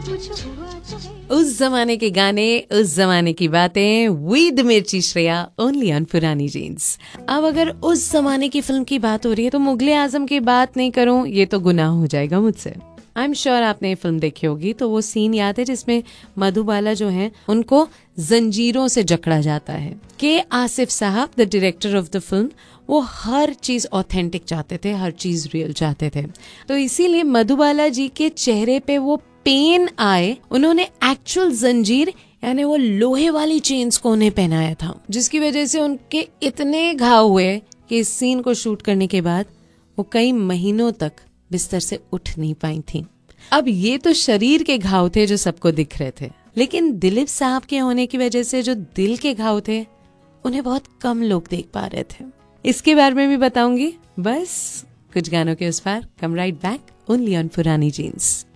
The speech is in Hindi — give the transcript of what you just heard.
उस जमाने के गाने, उस जमाने की बातें, विद मिर्ची श्रेया, ओनली ऑन पुरानी जीन्स। अब अगर उस जमाने की फिल्म की बात हो रही है तो मुगले आजम की बात नहीं करूं ये तो गुनाह हो जाएगा मुझसे। आई एम श्योर आपने ये फिल्म देखी होगी। तो वो सीन याद है जिसमें मधुबाला जो है उनको जंजीरों से जकड़ा जाता है। के आसिफ साहब, the director of the film, वो हर चीज ऑथेंटिक चाहते थे, हर चीज रियल चाहते थे। तो इसीलिए मधुबाला जी के चेहरे पे वो पेन आए, उन्होंने एक्चुअल जंजीर यानी वो लोहे वाली चेन्स को उन्हें पहनाया था, जिसकी वजह से उनके इतने घाव हुए कि इस सीन को शूट करने के बाद वो कई महीनों तक बिस्तर से उठ नहीं पाई थी। अब ये तो शरीर के घाव थे जो सबको दिख रहे थे, लेकिन दिलीप साहब के होने की वजह से जो दिल के घाव थे उन्हें बहुत कम लोग देख पा रहे थे। इसके बारे में भी बताऊंगी बस कुछ गानों के उस पार। कम राइट बैक, ओनली ऑन पुरानी जीन्स।